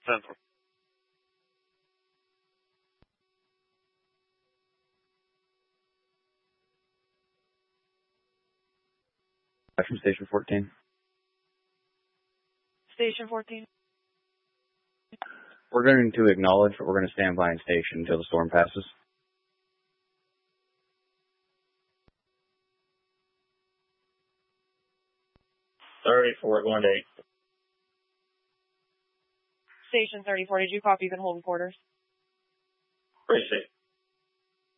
Central. From Station 14. Station 14. We're going to acknowledge, but we're going to stand by in station until the storm passes. Going to 8. Station 34, did you copy? You can hold quarters. Appreciate it.